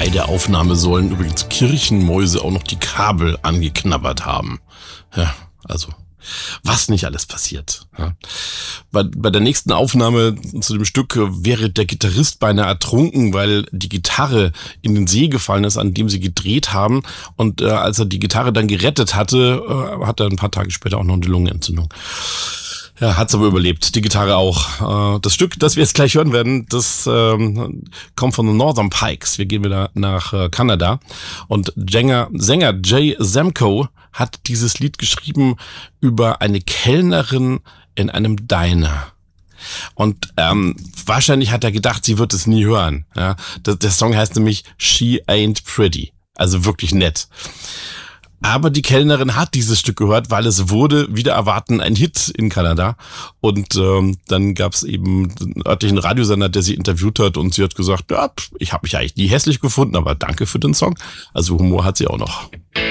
bei der Aufnahme sollen übrigens Kirchenmäuse auch noch die Kabel angeknabbert haben. Ja, also was nicht alles passiert. Ja. Bei der nächsten Aufnahme zu dem Stück wäre der Gitarrist beinahe ertrunken, weil die Gitarre in den See gefallen ist, an dem sie gedreht haben. Und als er die Gitarre dann gerettet hatte, hat er ein paar Tage später auch noch eine Lungenentzündung. Ja, hat's aber überlebt. Die Gitarre auch. Das Stück, das wir jetzt gleich hören werden, das kommt von den Northern Pikes. Wir gehen wieder nach Kanada. Und Sänger Jay Zemko hat dieses Lied geschrieben über eine Kellnerin in einem Diner. Und wahrscheinlich hat er gedacht, sie wird es nie hören. Ja, der Song heißt nämlich She Ain't Pretty. Also wirklich nett. Aber die Kellnerin hat dieses Stück gehört, weil es wurde, wider Erwarten, ein Hit in Kanada. Und dann gab es eben einen örtlichen Radiosender, der sie interviewt hat. Und sie hat gesagt, ja, ich habe mich eigentlich nie hässlich gefunden, aber danke für den Song. Also Humor hat sie auch noch.